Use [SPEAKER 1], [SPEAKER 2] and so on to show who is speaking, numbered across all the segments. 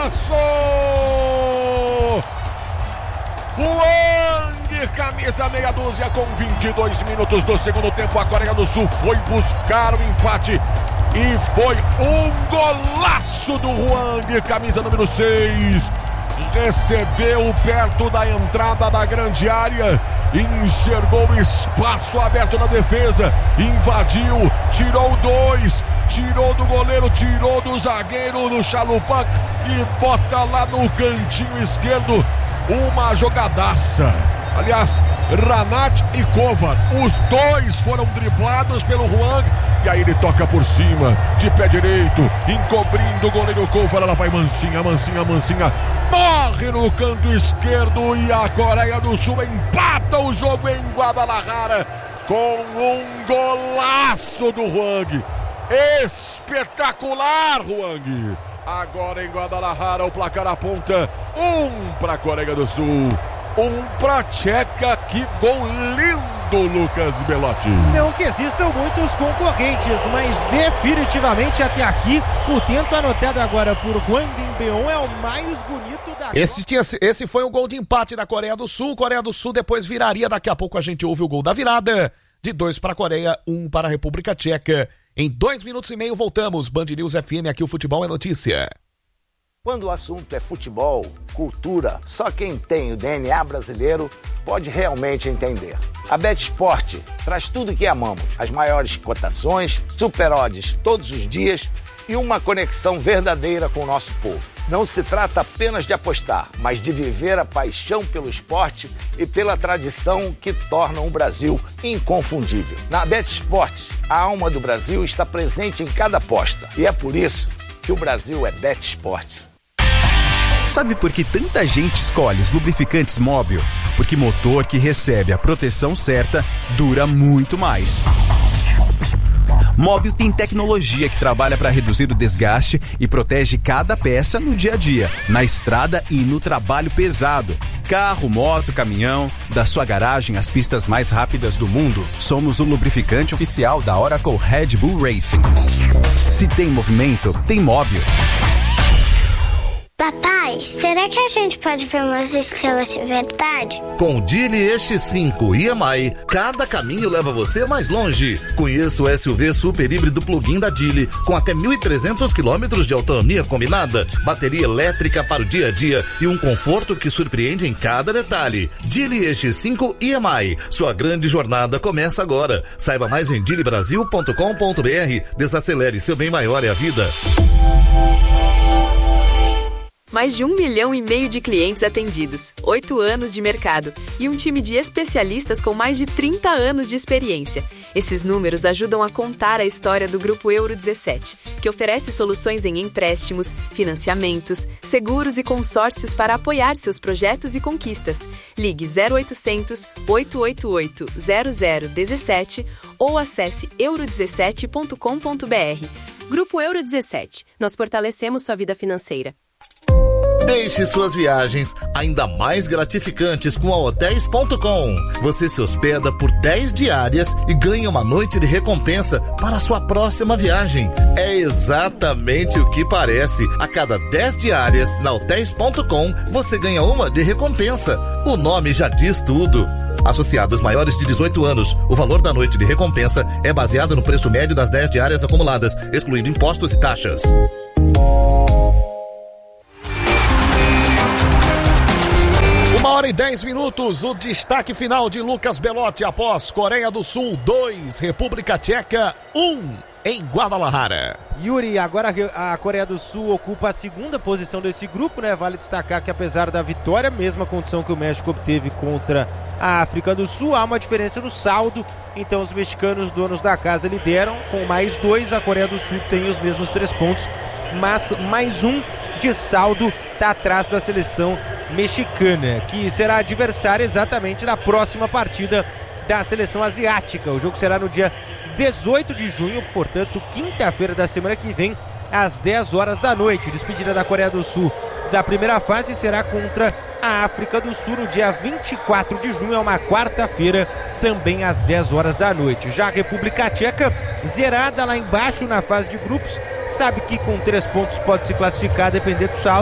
[SPEAKER 1] avançou! Hwang, camisa meia dúzia, com 22 minutos do segundo tempo. A Coreia do Sul foi buscar o empate e foi um golaço do Hwang, camisa número 6. Recebeu perto da entrada da grande área, enxergou espaço aberto na defesa, invadiu, tirou 2, tirou do goleiro, tirou do zagueiro no Chalupak e bota lá no cantinho esquerdo. Uma jogadaça. Aliás, Ranat e Kovar, os dois foram driblados pelo Hwang. E aí ele toca por cima, de pé direito, encobrindo o goleiro Kovar. Ela vai mansinha, morre no canto esquerdo. E a Coreia do Sul empata o jogo em Guadalajara com um golaço do Hwang. Espetacular, Hwang. Agora em Guadalajara o placar aponta 1 para a Coreia do Sul, 1 para a Tcheca. Que gol lindo, Lucas Belotti.
[SPEAKER 2] Não que existam muitos concorrentes, mas definitivamente até aqui o tento anotado agora por Hwang Bin-beom é o mais bonito da...
[SPEAKER 3] Esse foi o gol de empate da Coreia do Sul. Coreia do Sul depois viraria. Daqui a pouco a gente ouve o gol da virada. De 2 para a Coreia, 1 para a República Tcheca. Em 2 minutos e meio voltamos. Band News FM, aqui o futebol é notícia.
[SPEAKER 4] Quando o assunto é futebol, cultura, só quem tem o DNA brasileiro pode realmente entender. A BetSport traz tudo o que amamos. As maiores cotações, super odds todos os dias e uma conexão verdadeira com o nosso povo. Não se trata apenas de apostar, mas de viver a paixão pelo esporte e pela tradição que tornam o Brasil inconfundível. Na BetSport, a alma do Brasil está presente em cada aposta. E é por isso que o Brasil é BetSport.
[SPEAKER 5] Sabe por que tanta gente escolhe os lubrificantes Móbil? Porque motor que recebe a proteção certa dura muito mais. Móbil tem tecnologia que trabalha para reduzir o desgaste e protege cada peça no dia a dia, na estrada e no trabalho pesado. Carro, moto, caminhão, da sua garagem às pistas mais rápidas do mundo. Somos o lubrificante oficial da Oracle Red Bull Racing. Se tem movimento, tem Móbil.
[SPEAKER 6] Papai, será que a gente pode ver umas estrelas de verdade?
[SPEAKER 7] Com o Geely X5 EMI, cada caminho leva você mais longe. Conheça o SUV super híbrido plug-in da Geely, com até 1.300 km de autonomia combinada, bateria elétrica para o dia a dia e um conforto que surpreende em cada detalhe. Geely X5 EMI, sua grande jornada começa agora. Saiba mais em geelybrasil.com.br. Desacelere, seu bem maior é a vida.
[SPEAKER 8] Mais de 1,5 milhão de clientes atendidos, 8 anos de mercado e um time de especialistas com mais de 30 anos de experiência. Esses números ajudam a contar a história do Grupo Euro 17, que oferece soluções em empréstimos, financiamentos, seguros e consórcios para apoiar seus projetos e conquistas. Ligue 0800 888 0017 ou acesse euro17.com.br. Grupo Euro 17. Nós fortalecemos sua vida financeira.
[SPEAKER 7] Deixe suas viagens ainda mais gratificantes com a Hotels.com. Você se hospeda por 10 diárias e ganha uma noite de recompensa para a sua próxima viagem. É exatamente o que parece. A cada 10 diárias na Hotels.com, você ganha uma de recompensa. O nome já diz tudo. Associados maiores de 18 anos, o valor da noite de recompensa é baseado no preço médio das 10 diárias acumuladas, excluindo impostos e taxas.
[SPEAKER 3] 1h10, o destaque final de Lucas Belotti após Coreia do Sul 2, República Tcheca 1 em Guadalajara.
[SPEAKER 2] Yuri, agora a Coreia do Sul ocupa a segunda posição desse grupo, né? Vale destacar que apesar da vitória, mesma condição que o México obteve contra a África do Sul, há uma diferença no saldo, então os mexicanos, donos da casa, lideram com mais 2, a Coreia do Sul tem os mesmos 3 pontos, mas mais 1 de saldo está atrás da seleção mexicana, que será adversária exatamente na próxima partida da seleção asiática. O jogo será no dia 18 de junho, portanto, quinta-feira da semana que vem, às 10 horas da noite. Despedida da Coreia do Sul da primeira fase será contra a África do Sul no dia 24 de junho, é uma quarta-feira, também às 10 horas da noite. Já a República Tcheca, zerada lá embaixo na fase de grupos, sabe que com 3 pontos pode se classificar, depender do saldo,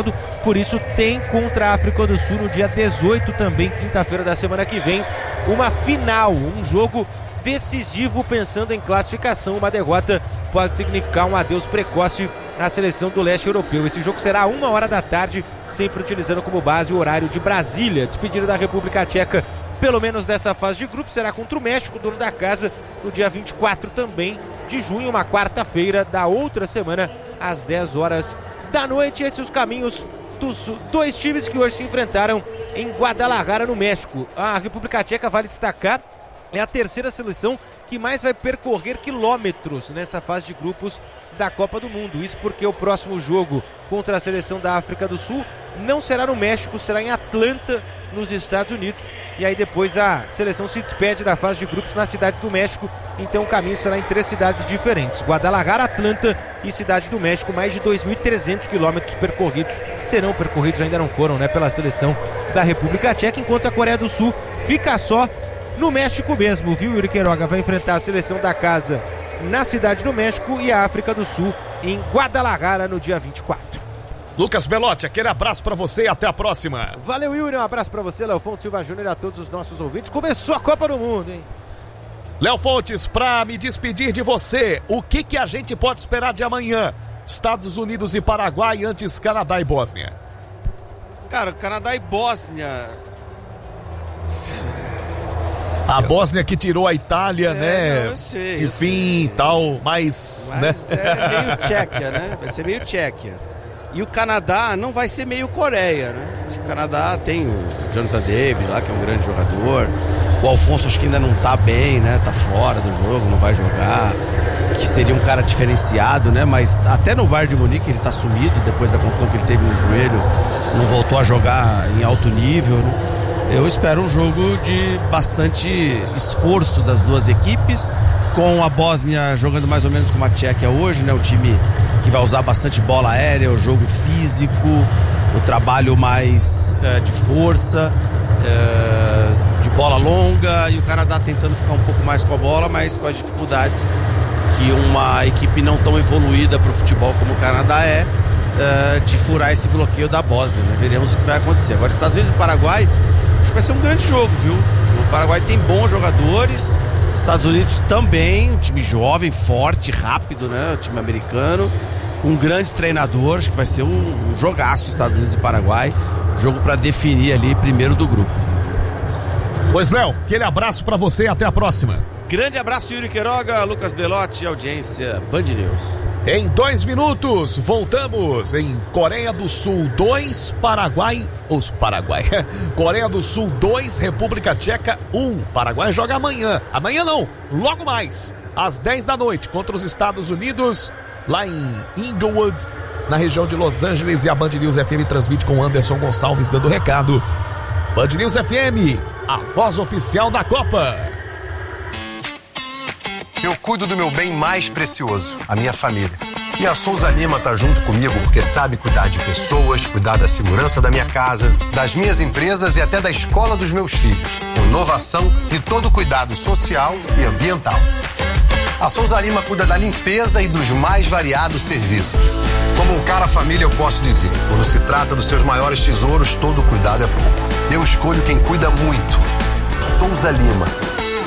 [SPEAKER 2] por isso tem contra a África do Sul no dia 18 também, quinta-feira da semana que vem, uma final, um jogo decisivo pensando em classificação. Uma derrota pode significar um adeus precoce à seleção do leste europeu. Esse jogo será 13h, sempre utilizando como base o horário de Brasília. Despedida da República Tcheca, pelo menos dessa fase de grupo, será contra o México, dono da casa, no dia 24 também de junho, uma quarta-feira da outra semana, às 10 horas da noite. Esses os caminhos dos dois times que hoje se enfrentaram em Guadalajara, no México. A República Tcheca, vale destacar, é a terceira seleção que mais vai percorrer quilômetros nessa fase de grupos da Copa do Mundo. Isso porque o próximo jogo contra a seleção da África do Sul não será no México, será em Atlanta, nos Estados Unidos. E aí depois a seleção se despede da fase de grupos na Cidade do México. Então o caminho será em 3 cidades diferentes: Guadalajara, Atlanta e Cidade do México. Mais de 2.300 quilômetros percorridos. Serão percorridos, ainda não foram, né, pela seleção da República Tcheca. Enquanto a Coreia do Sul fica só no México mesmo, viu? Yuri Queiroga vai enfrentar a seleção da casa na Cidade do México e a África do Sul em Guadalajara no dia 24.
[SPEAKER 3] Lucas Belotti, aquele abraço pra você e até a próxima.
[SPEAKER 2] Valeu, Yuri, um abraço pra você, Léo Fontes, Silva Júnior, e a todos os nossos ouvintes. Começou a Copa do Mundo, hein?
[SPEAKER 3] Léo Fontes, pra me despedir de você, o que a gente pode esperar de amanhã? Estados Unidos e Paraguai, antes Canadá e Bósnia.
[SPEAKER 9] Cara, Canadá e Bósnia...
[SPEAKER 3] A Bósnia que tirou a Itália, né?
[SPEAKER 9] Não, eu sei,
[SPEAKER 3] enfim, tal, mas
[SPEAKER 9] né? É meio Tchequia, né? Vai ser meio Tchequia. E o Canadá não vai ser meio Coreia, né? Acho que o Canadá tem o Jonathan David lá, que é um grande jogador. O Alfonso acho que ainda não tá bem, né? Tá fora do jogo, não vai jogar. Que seria um cara diferenciado, né? Mas até no Bayern de Munique ele tá sumido depois da contusão que ele teve no joelho. Não voltou a jogar em alto nível, né? Eu espero um jogo de bastante esforço das duas equipes, com a Bósnia jogando mais ou menos como a Tchequia hoje, né? O time que vai usar bastante bola aérea, o jogo físico, o trabalho mais de força, de bola longa, e o Canadá tentando ficar um pouco mais com a bola, mas com as dificuldades que uma equipe não tão evoluída para o futebol como o Canadá de furar esse bloqueio da Bósnia, né? Veremos o que vai acontecer. Agora, Estados Unidos e Paraguai, acho que vai ser um grande jogo, viu? O Paraguai tem bons jogadores, Estados Unidos também, um time jovem, forte, rápido, né? O time americano, com um grande treinador. Acho que vai ser um jogaço, Estados Unidos e Paraguai, jogo para definir ali primeiro do grupo.
[SPEAKER 3] Pois, Léo, aquele abraço para você e até a próxima.
[SPEAKER 9] Grande abraço, Yuri Queiroga, Lucas Belotti, audiência Band News.
[SPEAKER 3] Em 2 minutos, voltamos em Coreia do Sul 2, Coreia do Sul 2, República Tcheca 1. Paraguai joga amanhã. Amanhã não, logo mais, às 10 da noite, contra os Estados Unidos, lá em Inglewood, na região de Los Angeles. E a Band News FM transmite com Anderson Gonçalves dando recado. Band News FM, a voz oficial da Copa.
[SPEAKER 10] Eu cuido do meu bem mais precioso, a minha família. E a Souza Lima tá junto comigo porque sabe cuidar de pessoas, cuidar da segurança da minha casa, das minhas empresas e até da escola dos meus filhos. Com inovação e todo cuidado social e ambiental. A Souza Lima cuida da limpeza e dos mais variados serviços. Como um cara família, eu posso dizer, quando se trata dos seus maiores tesouros, todo cuidado é pouco. Eu escolho quem cuida muito. Souza Lima.